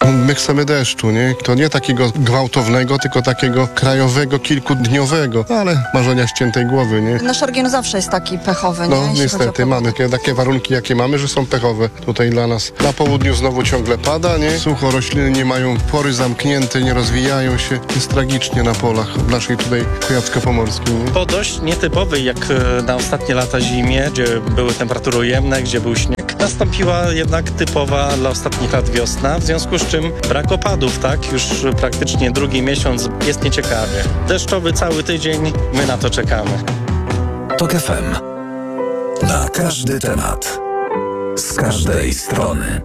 My chcemy deszczu, nie? To nie takiego gwałtownego, tylko takiego krajowego, kilkudniowego, ale marzenia ściętej głowy, nie? Nasz region zawsze jest taki pechowy, nie? No Jeśli niestety, chodzi o mamy takie warunki, jakie mamy, że są pechowe tutaj dla nas. Na południu znowu ciągle pada, nie? Sucho, rośliny nie mają pory zamknięte, nie rozwijają się. Jest tragicznie na polach w naszej tutaj kujawsko-pomorskiej, nie? Po dość nietypowej jak na ostatnie lata zimie, gdzie były temperatury ujemne, gdzie był śnieg, nastąpiła jednak typowa dla ostatnich lat wiosna, w związku z czym brak opadów, tak? Już praktycznie drugi miesiąc jest nieciekawie. Deszczowy cały tydzień, my na to czekamy. TOK FM. Na każdy temat. Z każdej strony.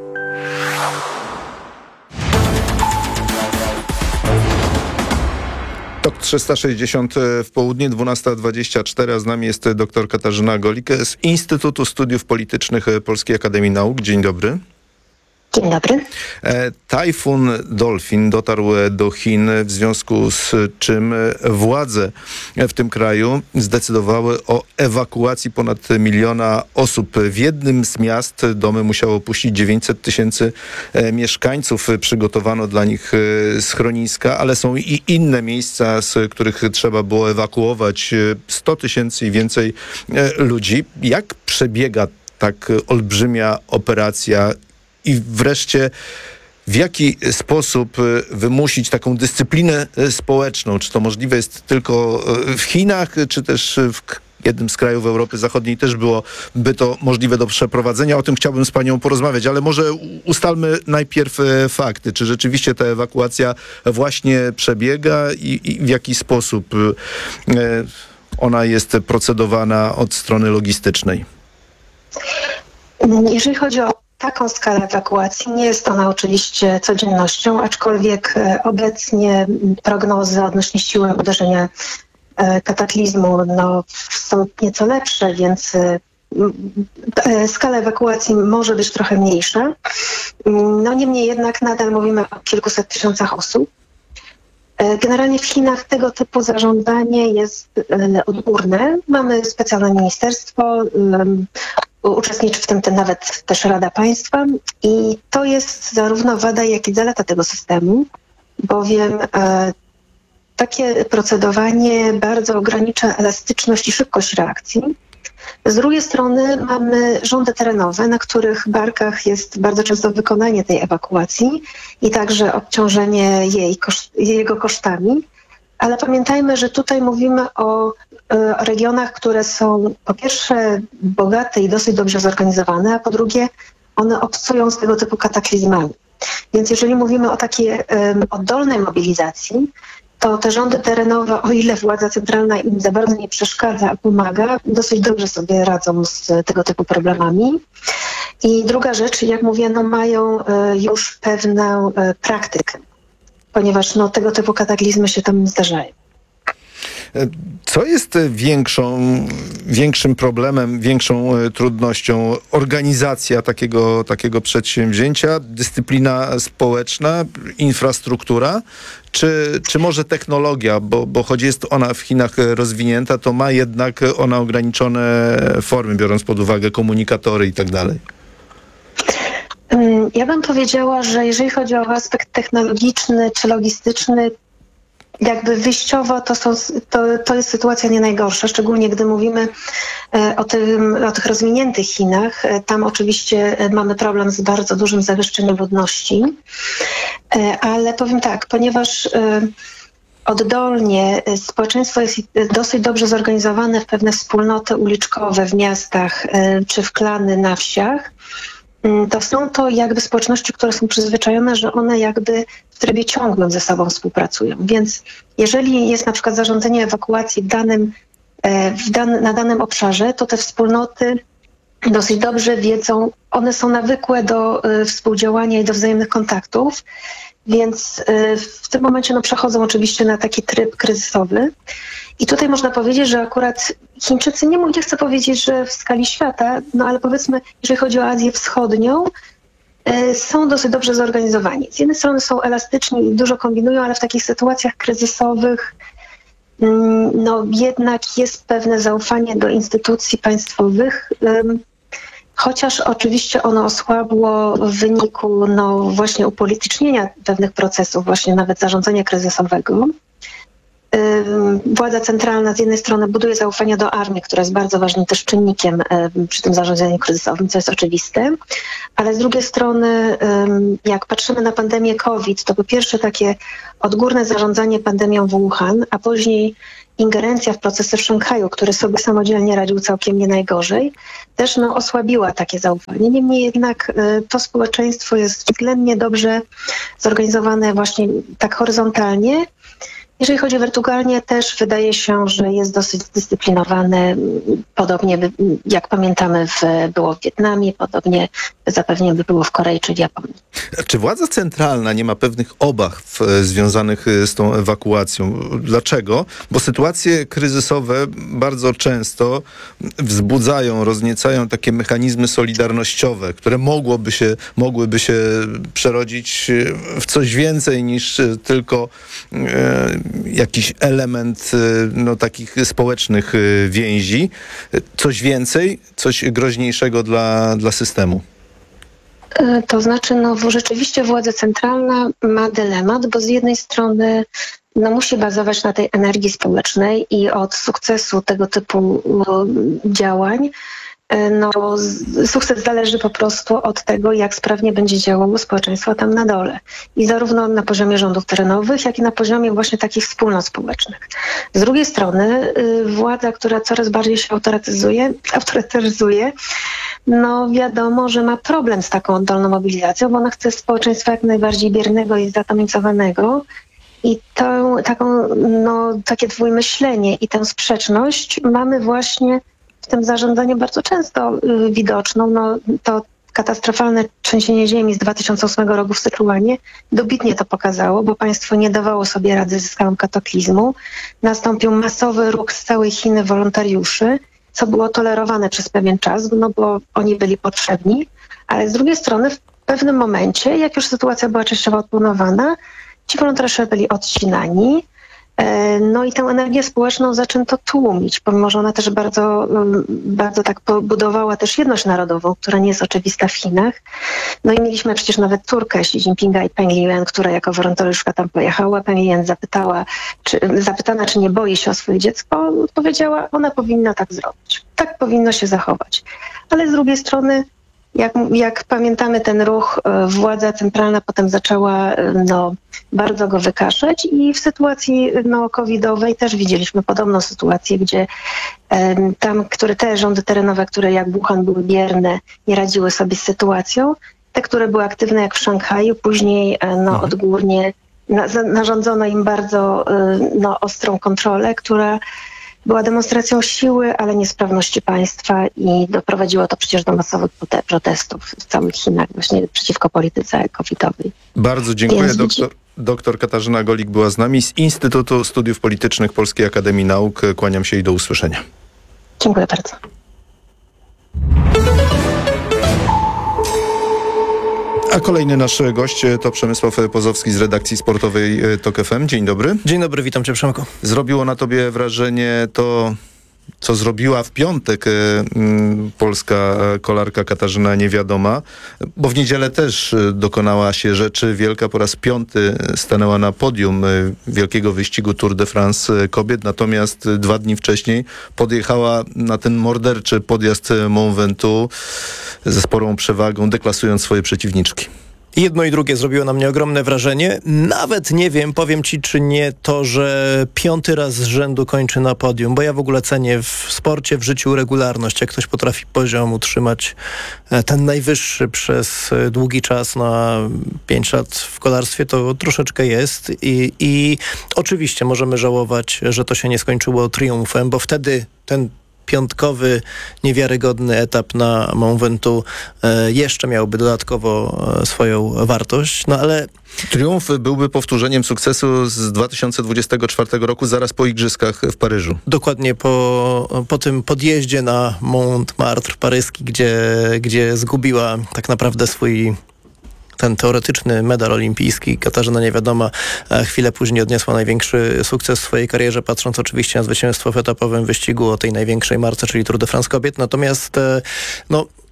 TOK 360 w południe, 12:24, a z nami jest dr Katarzyna Golik z Instytutu Studiów Politycznych Polskiej Akademii Nauk. Dzień dobry. Dzień dobry. Tajfun Dolphin dotarł do Chin, w związku z czym władze w tym kraju zdecydowały o ewakuacji ponad 1 miliona osób. W jednym z miast domy musiało opuścić 900 tysięcy mieszkańców. Przygotowano dla nich schroniska, ale są i inne miejsca, z których trzeba było ewakuować 100 tysięcy i więcej ludzi. Jak przebiega tak olbrzymia operacja? I wreszcie, w jaki sposób wymusić taką dyscyplinę społeczną? Czy to możliwe jest tylko w Chinach, czy też w jednym z krajów Europy Zachodniej też byłoby to możliwe do przeprowadzenia? O tym chciałbym z panią porozmawiać, ale może ustalmy najpierw fakty. Czy rzeczywiście ta ewakuacja właśnie przebiega i w jaki sposób ona jest procedowana od strony logistycznej? Jeżeli chodzi o taką skalę ewakuacji, nie jest ona oczywiście codziennością, aczkolwiek obecnie prognozy odnośnie siły uderzenia kataklizmu są nieco lepsze, więc skala ewakuacji może być trochę mniejsza. Niemniej jednak nadal mówimy o kilkuset tysiącach osób. Generalnie w Chinach tego typu zarządzanie jest odgórne. Mamy specjalne ministerstwo, uczestniczy w tym nawet też Rada Państwa i to jest zarówno wada, jak i zaleta tego systemu, bowiem takie procedowanie bardzo ogranicza elastyczność i szybkość reakcji. Z drugiej strony mamy rządy terenowe, na których barkach jest bardzo często wykonanie tej ewakuacji i także obciążenie jego kosztami. Ale pamiętajmy, że tutaj mówimy o regionach, które są po pierwsze bogate i dosyć dobrze zorganizowane, a po drugie one obcują z tego typu kataklizmami. Więc jeżeli mówimy o takiej oddolnej mobilizacji, to te rządy terenowe, o ile władza centralna im za bardzo nie przeszkadza, a pomaga, dosyć dobrze sobie radzą z tego typu problemami. I druga rzecz, jak mówię, mają już pewną praktykę, ponieważ tego typu kataklizmy się tam zdarzają. Co jest większym problemem, większą trudnością? Organizacja takiego przedsięwzięcia, dyscyplina społeczna, infrastruktura, czy może technologia? Bo choć jest ona w Chinach rozwinięta, to ma jednak ona ograniczone formy, biorąc pod uwagę komunikatory i tak dalej. Ja bym powiedziała, że jeżeli chodzi o aspekt technologiczny czy logistyczny, jakby wyjściowo to jest sytuacja nie najgorsza, szczególnie gdy mówimy o tych rozwiniętych Chinach. Tam oczywiście mamy problem z bardzo dużym zawieszczeniem ludności, ale powiem tak, ponieważ oddolnie społeczeństwo jest dosyć dobrze zorganizowane w pewne wspólnoty uliczkowe w miastach czy w klany na wsiach, to są to jakby społeczności, które są przyzwyczajone, że one jakby w trybie ciągłym ze sobą współpracują. Więc jeżeli jest na przykład zarządzanie ewakuacji na danym obszarze, to te wspólnoty dosyć dobrze wiedzą, one są nawykłe do współdziałania i do wzajemnych kontaktów, więc w tym momencie przechodzą oczywiście na taki tryb kryzysowy. I tutaj można powiedzieć, że akurat Chińczycy, nie chcę powiedzieć, że w skali świata, ale powiedzmy, jeżeli chodzi o Azję Wschodnią, są dosyć dobrze zorganizowani. Z jednej strony są elastyczni i dużo kombinują, ale w takich sytuacjach kryzysowych jednak jest pewne zaufanie do instytucji państwowych, chociaż oczywiście ono osłabło w wyniku właśnie upolitycznienia pewnych procesów, właśnie nawet zarządzania kryzysowego. Władza centralna z jednej strony buduje zaufanie do armii, która jest bardzo ważnym też czynnikiem przy tym zarządzaniu kryzysowym, co jest oczywiste, ale z drugiej strony jak patrzymy na pandemię COVID, to po pierwsze takie odgórne zarządzanie pandemią w Wuhan, a później ingerencja w procesy w Szanghaju, który sobie samodzielnie radził całkiem nie najgorzej, też osłabiła takie zaufanie. Niemniej jednak to społeczeństwo jest względnie dobrze zorganizowane właśnie tak horyzontalnie. Jeżeli chodzi wertykalnie, też wydaje się, że jest dosyć zdyscyplinowane, podobnie jak pamiętamy było w Wietnamie, podobnie zapewne by było w Korei czy w Japonii. Czy władza centralna nie ma pewnych obaw związanych z tą ewakuacją? Dlaczego? Bo sytuacje kryzysowe bardzo często wzbudzają, rozniecają takie mechanizmy solidarnościowe, które mogłyby się przerodzić w coś więcej niż tylko jakiś element takich społecznych więzi. Coś więcej, coś groźniejszego dla systemu. To znaczy, rzeczywiście władza centralna ma dylemat, bo z jednej strony musi bazować na tej energii społecznej i od sukcesu tego typu działań sukces zależy po prostu od tego, jak sprawnie będzie działało społeczeństwo tam na dole. I zarówno na poziomie rządów terenowych, jak i na poziomie właśnie takich wspólnot społecznych. Z drugiej strony władza, która coraz bardziej się autorytaryzuje, wiadomo, że ma problem z taką oddolną mobilizacją, bo ona chce społeczeństwa jak najbardziej biernego i zatomizowanego. I takie dwójmyślenie i tę sprzeczność mamy właśnie w tym zarządzaniu bardzo często widoczną. To katastrofalne trzęsienie ziemi z 2008 roku w Syczuanie dobitnie to pokazało, bo państwo nie dawało sobie rady ze skalą kataklizmu. Nastąpił masowy ruch z całej Chiny wolontariuszy, co było tolerowane przez pewien czas, bo oni byli potrzebni, ale z drugiej strony w pewnym momencie, jak już sytuacja była częściowo odpłynowana, ci wolontariusze byli odcinani. I tę energię społeczną zaczęto tłumić, pomimo że ona też bardzo, bardzo tak budowała też jedność narodową, która nie jest oczywista w Chinach. I mieliśmy przecież nawet córkę Xi Jinpinga i Peng Liyuan, która jako wolontariuszka tam pojechała. Peng Liyuan zapytana, czy nie boi się o swoje dziecko, powiedziała, ona powinna tak zrobić. Tak powinno się zachować. Ale z drugiej strony, jak pamiętamy ten ruch, władza centralna potem zaczęła bardzo go wykaszać i w sytuacji covidowej też widzieliśmy podobną sytuację, gdzie te rządy terenowe, które jak Wuhan były bierne, nie radziły sobie z sytuacją, te, które były aktywne jak w Szanghaju, później odgórnie narządzono im bardzo ostrą kontrolę, która była demonstracją siły, ale niesprawności państwa i doprowadziło to przecież do masowych protestów w całych Chinach właśnie przeciwko polityce covidowej. Bardzo dziękuję. Doktor Katarzyna Golik była z nami z Instytutu Studiów Politycznych Polskiej Akademii Nauk. Kłaniam się i do usłyszenia. Dziękuję bardzo. A kolejny nasz gość to Przemysław Pozowski z redakcji sportowej TOK FM. Dzień dobry. Dzień dobry, witam cię, Przemku. Zrobiło na tobie wrażenie to, co zrobiła w piątek polska kolarka Katarzyna Niewiadoma, bo w niedzielę też dokonała się rzeczy wielka. Po raz 5 stanęła na podium wielkiego wyścigu Tour de France kobiet, natomiast 2 dni wcześniej podjechała na ten morderczy podjazd Mont Ventoux ze sporą przewagą, deklasując swoje przeciwniczki. Jedno i drugie zrobiło na mnie ogromne wrażenie. Nawet nie wiem, powiem ci, czy nie to, że 5. raz z rzędu kończy na podium, bo ja w ogóle cenię w sporcie, w życiu regularność. Jak ktoś potrafi poziom utrzymać ten najwyższy przez długi czas, na 5 lat w kolarstwie, to troszeczkę jest. I oczywiście możemy żałować, że to się nie skończyło triumfem, bo wtedy ten piątkowy, niewiarygodny etap na Mont Ventoux jeszcze miałby dodatkowo swoją wartość, ale... Triumf byłby powtórzeniem sukcesu z 2024 roku, zaraz po Igrzyskach w Paryżu. Dokładnie po tym podjeździe na Montmartre paryski, gdzie zgubiła tak naprawdę ten teoretyczny medal olimpijski. Katarzyna Niewiadoma chwilę później odniosła największy sukces w swojej karierze, patrząc oczywiście na zwycięstwo w etapowym wyścigu o tej największej marce, czyli Tour de France kobiet. Natomiast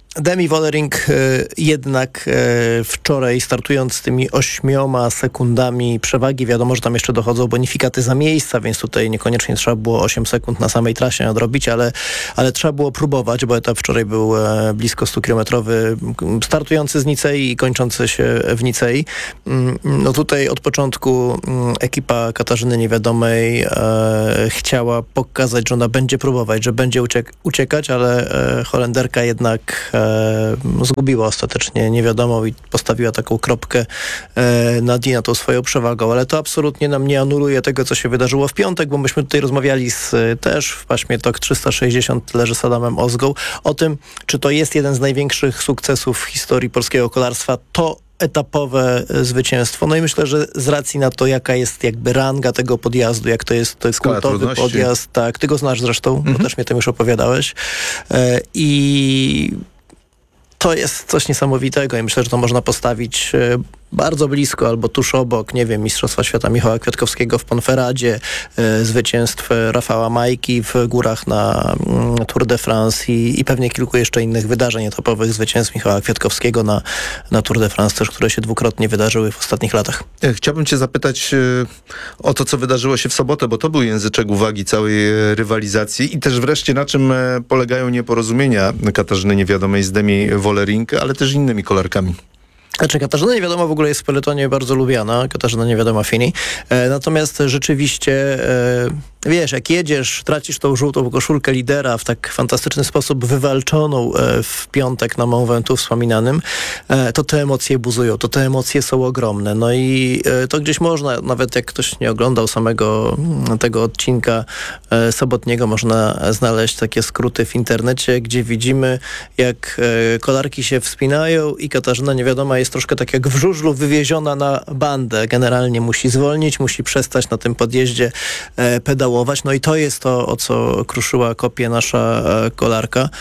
Demi Vollering jednak wczoraj, startując z tymi 8 sekundami przewagi, wiadomo, że tam jeszcze dochodzą bonifikaty za miejsca, więc tutaj niekoniecznie trzeba było 8 sekund na samej trasie nadrobić, ale trzeba było próbować, bo etap wczoraj był blisko 100-kilometrowy, startujący z Nicei i kończący się w Nicei. No tutaj od początku ekipa Katarzyny Niewiadomej chciała pokazać, że ona będzie próbować, że będzie uciekać, ale Holenderka jednak zgubiła ostatecznie Niewiadomą i postawiła taką kropkę nad i na tą swoją przewagą, ale to absolutnie nam nie anuluje tego, co się wydarzyło w piątek, bo myśmy tutaj rozmawiali też w paśmie TOK 360 leży z Adamem Ozgą o tym, czy to jest jeden z największych sukcesów w historii polskiego kolarstwa, to etapowe zwycięstwo. No i myślę, że z racji na to, jaka jest jakby ranga tego podjazdu, jak to jest kultowy podjazd. Tak, ty go znasz zresztą, bo też mnie tym już opowiadałeś. I to jest coś niesamowitego i myślę, że to można postawić bardzo blisko albo tuż obok, nie wiem, Mistrzostwa Świata Michała Kwiatkowskiego w Ponferadzie, zwycięstw Rafała Majki w górach na Tour de France i pewnie kilku jeszcze innych wydarzeń etapowych, zwycięstw Michała Kwiatkowskiego na Tour de France też, które się dwukrotnie wydarzyły w ostatnich latach. Chciałbym cię zapytać o to, co wydarzyło się w sobotę, bo to był języczek uwagi całej rywalizacji i też wreszcie na czym polegają nieporozumienia Katarzyny Niewiadomej z Demi Vollering, ale też innymi kolarkami. Znaczy, Katarzyna Niewiadoma w ogóle jest w peletonie bardzo lubiana, Katarzyna Niewiadoma Fini. Natomiast rzeczywiście, wiesz, jak jedziesz, tracisz tą żółtą koszulkę lidera w tak fantastyczny sposób wywalczoną w piątek na Mont Ventoux wspominanym, to te emocje buzują, to te emocje są ogromne. No i to gdzieś można, nawet jak ktoś nie oglądał samego tego odcinka sobotniego, można znaleźć takie skróty w internecie, gdzie widzimy, jak kolarki się wspinają i Katarzyna Niewiadoma jest troszkę tak jak w żużlu wywieziona na bandę. Generalnie musi zwolnić, musi przestać na tym podjeździe pedałować. No i to jest to, o co kruszyła kopię nasza kolarka,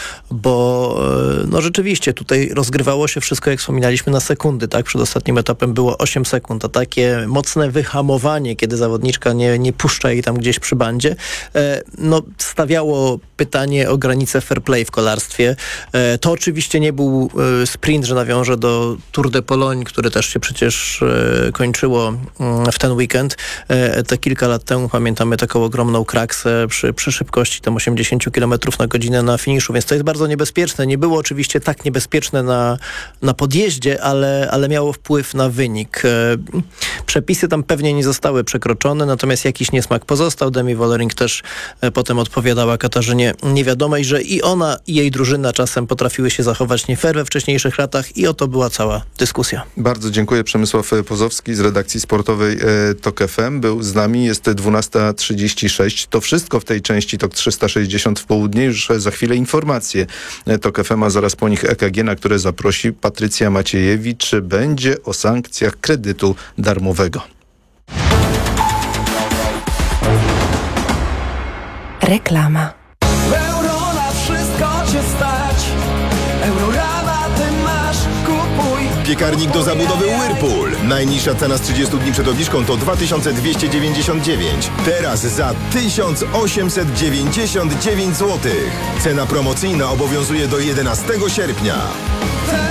bo no rzeczywiście tutaj rozgrywało się wszystko, jak wspominaliśmy, na sekundy. Tak? Przed ostatnim etapem było 8 sekund, a takie mocne wyhamowanie, kiedy zawodniczka nie puszcza jej tam gdzieś przy bandzie, no stawiało pytanie o granicę fair play w kolarstwie. To oczywiście nie był sprint, że nawiążę do Tour de Pologne, które też się przecież kończyło w ten weekend. Te kilka lat temu pamiętamy taką ogromną kraksę przy szybkości tam 80 km na godzinę na finiszu, więc to jest bardzo niebezpieczne. Nie było oczywiście tak niebezpieczne na podjeździe, ale miało wpływ na wynik. Przepisy tam pewnie nie zostały przekroczone, natomiast jakiś niesmak pozostał. Demi Vollering też potem odpowiadała Katarzynie Niewiadomej, że i ona, i jej drużyna czasem potrafiły się zachować nie fair we wcześniejszych latach i oto była cała dyskusja. Bardzo dziękuję. Przemysław Pozowski z redakcji sportowej TOK FM był z nami. Jest 12:36. To wszystko w tej części TOK 360 w południe. Już za chwilę informacje TOK FM, a zaraz po nich EKG, na które zaprosi Patrycja Maciejewicz. Będzie o sankcjach kredytu darmowego. Reklama. Euro na wszystko cię stać. Eurorabaty masz, kupuj. Piekarnik do zabudowy Whirlpool. Najniższa cena z 30 dni przed obniżką to 2299. Teraz za 1899 zł. Cena promocyjna obowiązuje do 11 sierpnia.